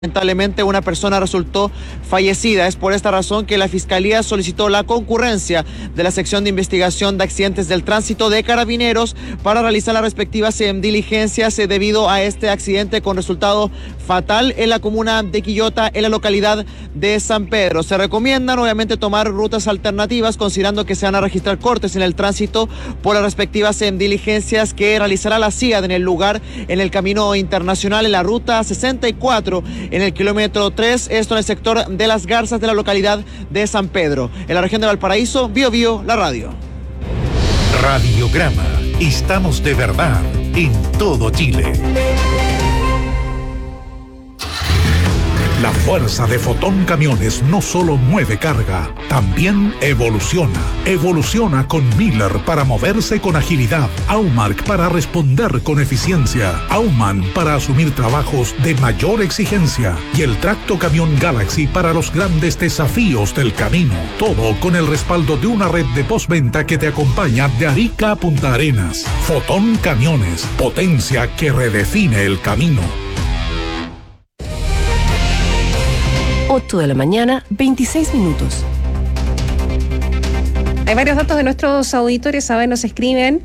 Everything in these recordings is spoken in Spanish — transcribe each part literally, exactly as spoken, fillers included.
Lamentablemente una persona resultó fallecida. Es por esta razón que la Fiscalía solicitó la concurrencia de la sección de investigación de accidentes del tránsito de Carabineros para realizar las respectivas eh, diligencias eh, debido a este accidente con resultado fatal en la comuna de Quillota, en la localidad de San Pedro. Se recomiendan obviamente tomar rutas alternativas considerando que se van a registrar cortes en el tránsito por las respectivas eh, diligencias que realizará la C I A D en el lugar, en el camino internacional, en la ruta sesenta y cuatro, en el kilómetro tres, esto en el sector de Las Garzas de la localidad de San Pedro. En la región de Valparaíso, Bio Bio, la radio. Radiograma. Estamos de verdad en todo Chile. La fuerza de Fotón Camiones no solo mueve carga, también evoluciona. Evoluciona con Miller para moverse con agilidad, Aumark para responder con eficiencia, Aumann para asumir trabajos de mayor exigencia y el Tracto Camión Galaxy para los grandes desafíos del camino. Todo con el respaldo de una red de postventa que te acompaña de Arica a Punta Arenas. Fotón Camiones, potencia que redefine el camino. ocho de la mañana, veintiséis minutos. Hay varios datos de nuestros auditores, ¿saben? Nos escriben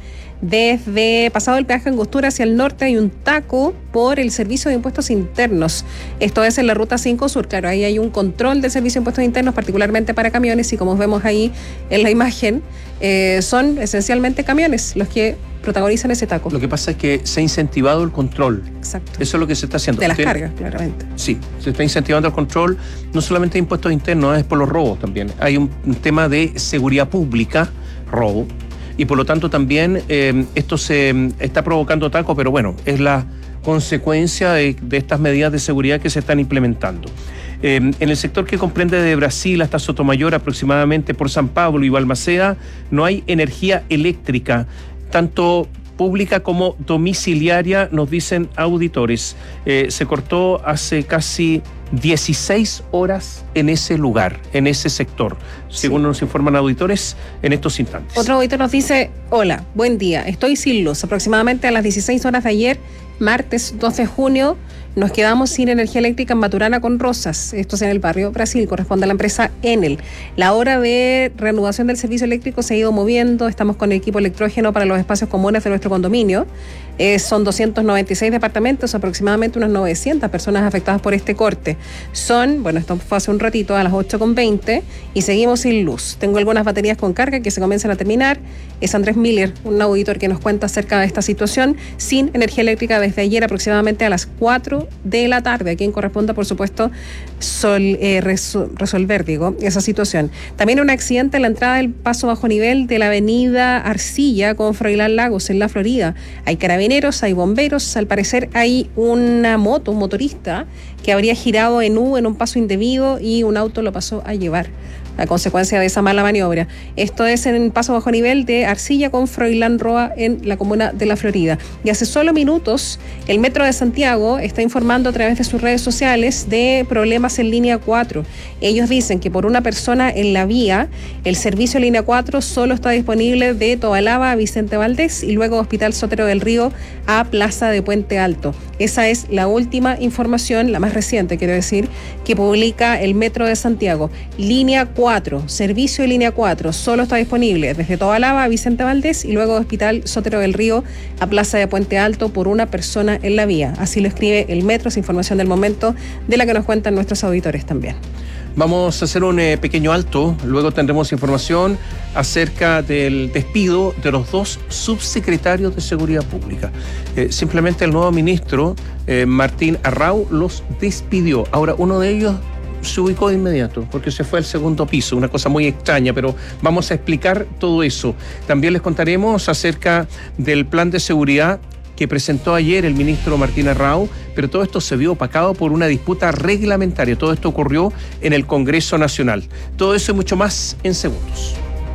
desde pasado el peaje Angostura hacia el norte hay un taco por el servicio de impuestos internos. Esto es en la ruta cinco Sur. Claro, ahí hay un control del servicio de impuestos internos, particularmente para camiones, y como vemos ahí en la imagen, eh, son esencialmente camiones los que protagonizan ese taco. Lo que pasa es que se ha incentivado el control. Exacto. Eso es lo que se está haciendo. De las Usted, cargas, claramente. Sí, se está incentivando el control, no solamente de impuestos internos, es por los robos también. Hay un, un tema de seguridad pública, robo, y por lo tanto también eh, esto se está provocando tacos, pero bueno, es la consecuencia de, de estas medidas de seguridad que se están implementando. Eh, en el sector que comprende de Brasil hasta Sotomayor, aproximadamente por San Pablo y Balmaceda, no hay energía eléctrica, tanto pública como domiciliaria, nos dicen auditores. Eh, se cortó hace casi dieciséis horas en ese lugar, en ese sector, según sí nos informan auditores en estos instantes. Otro auditor nos dice: hola, buen día, estoy sin luz. Aproximadamente a las dieciséis horas de ayer, martes dos de junio, nos quedamos sin energía eléctrica en Maturana con Rosas. Esto es en el barrio Brasil, corresponde a la empresa Enel. La hora de reanudación del servicio eléctrico se ha ido moviendo. Estamos con equipo electrógeno para los espacios comunes de nuestro condominio. Eh, son doscientos noventa y seis departamentos, aproximadamente unas novecientas personas afectadas por este corte. Son, bueno, esto fue hace un ratito, a las ocho con veinte, y seguimos sin luz. Tengo algunas baterías con carga que se comienzan a terminar. Es Andrés Miller, un auditor que nos cuenta acerca de esta situación, sin energía eléctrica desde ayer aproximadamente a las cuatro de la tarde, a quien corresponda, por supuesto, sol, eh, resol, resolver, digo, esa situación. También un accidente en la entrada del paso bajo nivel de la avenida Arcilla con Froilán Lagos, en la Florida. Hay carabineros, hay bomberos, al parecer hay una moto, un motorista, que habría girado en U en un paso indebido y un auto lo pasó a llevar a consecuencia de esa mala maniobra. Esto es en el paso bajo nivel de Arcilla con Froilán Roa en la comuna de La Florida. Y hace solo minutos, el Metro de Santiago está informando a través de sus redes sociales de problemas en línea cuatro. Ellos dicen que por una persona en la vía, el servicio línea cuatro solo está disponible de Tobalaba a Vicente Valdés y luego Hospital Sotero del Río a Plaza de Puente Alto. Esa es la última información, la más reciente, quiero decir, que publica el Metro de Santiago. Línea cuatro, servicio de línea cuatro, solo está disponible desde Tobalaba a Vicente Valdés y luego Hospital Sotero del Río a Plaza de Puente Alto por una persona en la vía. Así lo escribe el Metro, es información del momento de la que nos cuentan nuestros auditores también. Vamos a hacer un eh, pequeño alto, luego tendremos información acerca del despido de los dos subsecretarios de Seguridad Pública. Eh, simplemente el nuevo ministro, eh, Martín Arrau, los despidió. Ahora, uno de ellos se ubicó de inmediato porque se fue al segundo piso, una cosa muy extraña, pero vamos a explicar todo eso. También les contaremos acerca del plan de seguridad que presentó ayer el ministro Martín Arrau, pero todo esto se vio opacado por una disputa reglamentaria. Todo esto ocurrió en el Congreso Nacional. Todo eso y mucho más en segundos.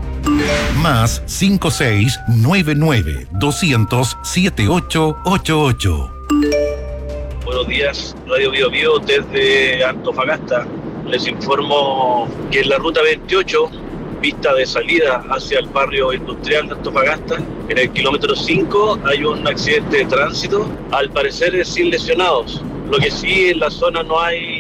Más cinco seis nueve nueve doscientos siete ocho ocho ocho. Buenos días, Radio Bio Bio desde Antofagasta. Les informo que en la ruta veintiocho, pista de salida hacia el barrio industrial de Antofagasta, en el kilómetro cinco hay un accidente de tránsito, al parecer sin lesionados. Lo que sí, en la zona no hay